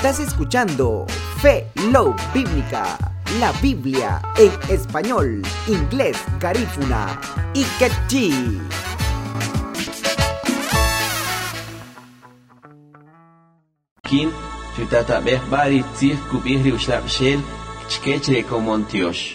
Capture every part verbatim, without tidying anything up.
Estás escuchando Fe Love Bíblica, la Biblia en español, inglés, garífuna y quechí. Kin chutata behbari tzir kubihri ushlab shel chkechre komontiosh.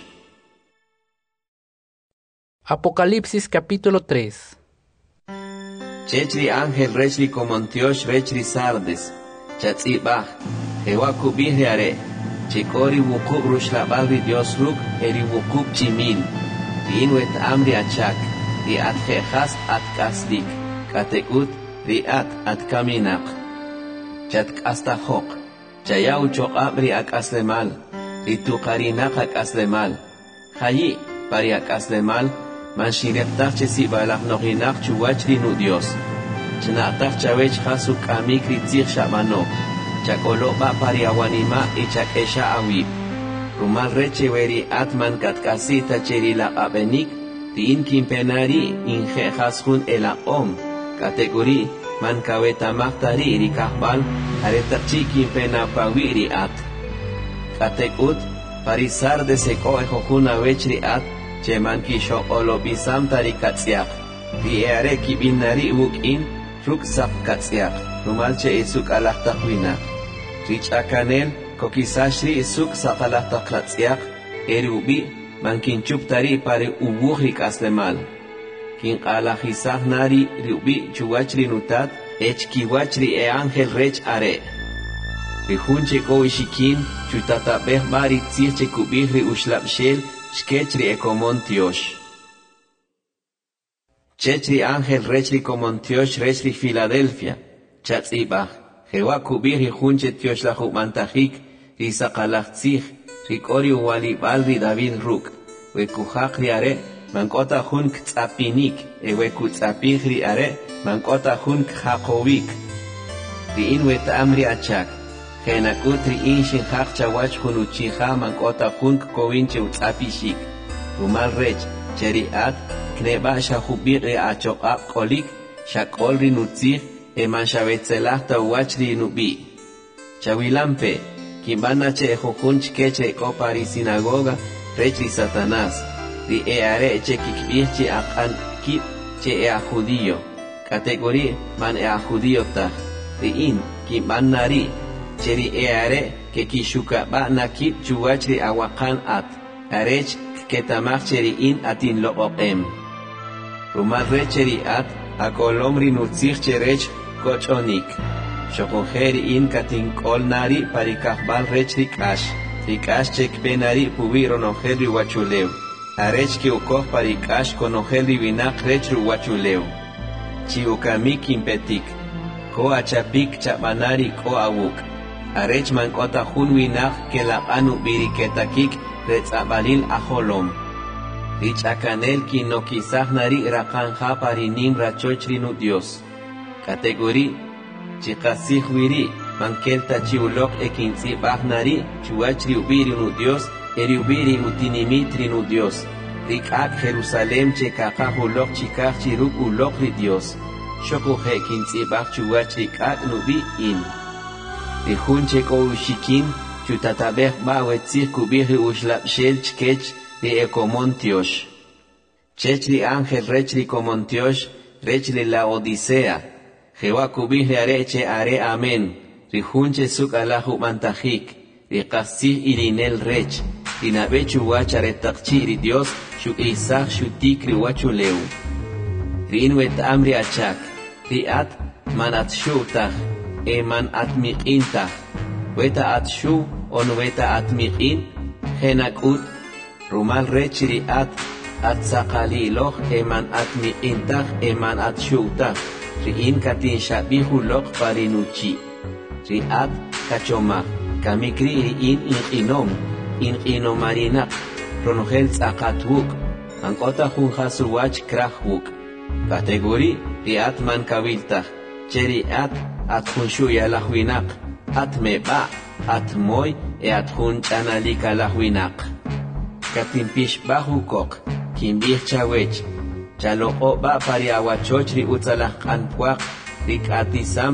Apocalipsis capítulo tres. Chechri ángel rechri komontiosh rechri sardes. Chatzibah, Jehová kubihri are. Chekori wukub rushlabagri Dios ruk eri wukub chimil. Inwet amri achak. Riat jehas at kasdik. Katekut riat at kaminak. Chat astajok. Chayau chok abri ak aslemal. Ritu karinak ak aslemal. Hayi pari ak aslemal. Man shireptach chesi balach noginak chuwachri nu Dios. Chnatach chawech hasuk amik ritzich shamano. Chakolo ba pari awanima y chakesha awib. Rumal reche veri atman katkasita cheri la abenik. Tin kimpenari inje hasun el om. Kategori man kaweta maktari rikahbal. Areta chikin pena pawiri at. Katekut parisar de seko ejokuna vechri at. Cheman kisho olo bisam tari katsiak. Riere kibinari wukin. Ruk sap katsiak. Rumalche isuk alahtakwina. Rich akanel kokisashri isuk sakalahtaklatsiak. Erubi mankinchup tari pare ubuhrik aslemal. Kin alahisah nari riubi chuwachri nutat. Ech kiwachri e ángel rech are. Rihunche ko ishikin chutata behbari tzirche kubihri ushlabshel. Chkechri e komontiosh. Chechri ángel rechri komontiosh rechri Filadelfia. Chatzibah. Jehová kubihri junche tiosh la humantajik. Risakalachtzich. Rikori uwalibal ri David ruk. Wekuhakri are. Mankota hun ktzapinik. E weku tzapihri are. Mankota hun khakovik. Riin wet amri achak. Genakut riin shin hak chawach hunuchiha mankota hun kovinche utzapishik. Rumal rech. Cheriat. Kneba shahubir e achokab kolik. Shakol rinutzich. Eman shavetzelahta uachri nubi. Chawilampe. Kimbana che ejojun chkeche kopari sinagoga. Rechri Satanás. Ri eare che kikbirchi akan kip che ea judío. Categoría man ea judío ta. Riin kimban nari. Cheri eare que kishuka ba nakip chuachri awakan at. Arech ketamach cheri in atin lo opem. Rumal recheri at akolomri nutzich cherech kochonik. Shokojeri in katin kol nari parikahbal rechri kash. Rikash chek benari pubiro nojeri wachuleu. Arech ki ukoh parikash konojeri vinak rechru wachuleu. Chiukamik impetik. Ko achapik chabanari ko awuk. Arech mankota hun winak ke la anu biriketakik retzabalil aholom. Rich akanel ki no kisah nari rakanja parinim rachochri nu Dios. Kategori chikasih wiri mankelta chiulok ekinzi bahnari chuachri ubiri nu Dios eri ubiri utinimitri nu Dios. Rikak Jerusalem chekaka hulok chikak chiruk ulok ri Dios. Shokuhe kinzi bach chuachri kak nubi in. Rihun cheko ushikin chutatabeh ba wetzir kubiri ushlap shel chkech ri ekomontiosh. Chechri ángel rechri komontiosh rechri la odisea. Jehová kubiri areche are amen. Rihunche suk alahu mantajik. Rikasih irinel rech. Rinabechu wacharetakchi ri Dios shuk isach shutikri wachuleu. Rinwet amri achak. Riat manat shutach. Eman atmiqintach. Weta atshu on weta atmiqin. Genakut. Rumal rech riat. Atzakaliloch eman atmiqintach eman atshutach. Riin katin shabihu lok parinuchi. Riat kachomach. Kamikri riin inqinom. Inqinomarinak. Ronogel tzakatvuk. Ankota hun hasuwach krahvuk. Kategori riat man kaviltach. Cheriat at hunshu yalahwinak. At meba. At moy e at hun chanalika lahwinak. Katimpish bahukok. Kimbih chawech. Chalo oba pariawachochri utzalah kanpuak. Rikatisam